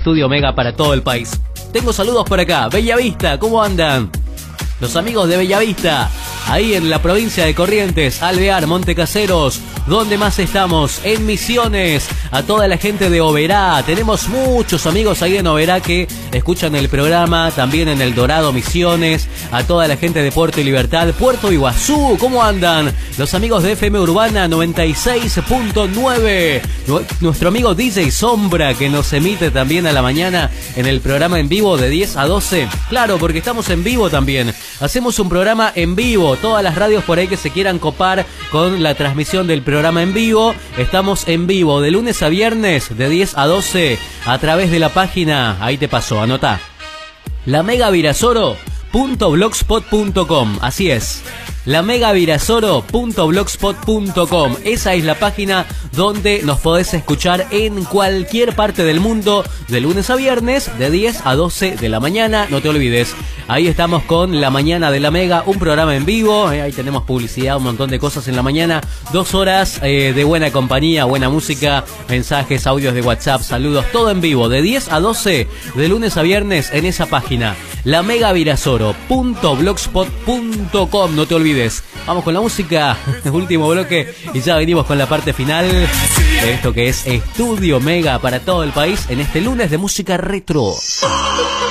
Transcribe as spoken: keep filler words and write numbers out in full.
Estudio Mega para todo el país. Tengo saludos por acá. Bellavista, ¿cómo andan? Los amigos de Bellavista, ahí en la provincia de Corrientes, Alvear, Montecaseros. ¿Dónde más estamos? En Misiones. A toda la gente de Oberá. Tenemos muchos amigos ahí en Oberá que escuchan el programa. También en El Dorado, Misiones. A toda la gente de Puerto y Libertad. Puerto Iguazú, ¿cómo andan? Los amigos de F M Urbana noventa y seis punto nueve. Nuestro amigo D J Sombra, que nos emite también a la mañana en el programa en vivo de diez a doce. Claro, porque estamos en vivo también. Hacemos un programa en vivo. Todas las radios por ahí que se quieran copar con la transmisión del programa en vivo. Estamos en vivo de lunes a viernes de diez a doce a través de la página, ahí te pasó, anotá, la mega virasoro punto blogspot punto com. Así es, la mega virasoro punto blogspot punto com. Esa es la página donde nos podés escuchar en cualquier parte del mundo de lunes a viernes de diez a doce de la mañana. No te olvides, ahí estamos con La Mañana de la Mega, un programa en vivo. Eh, ahí tenemos publicidad, un montón de cosas en la mañana. Dos horas eh, de buena compañía, buena música, mensajes, audios de WhatsApp, saludos, todo en vivo de diez a doce de lunes a viernes en esa página, la mega virasoro punto blogspot punto com. No te olvides. Vamos con la música, último bloque, y ya venimos con la parte final de esto que es Estudio Mega para todo el país en este lunes de música retro.